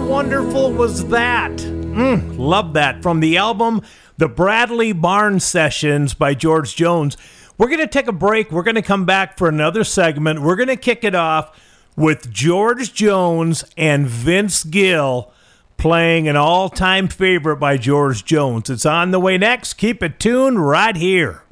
wonderful was that? Love that. From the album The Bradley Barnes Sessions by George Jones. We're going to take a break. We're going to come back for another segment. We're going to kick it off with George Jones and Vince Gill playing an all-time favorite by George Jones. It's on the way next. Keep it tuned right here.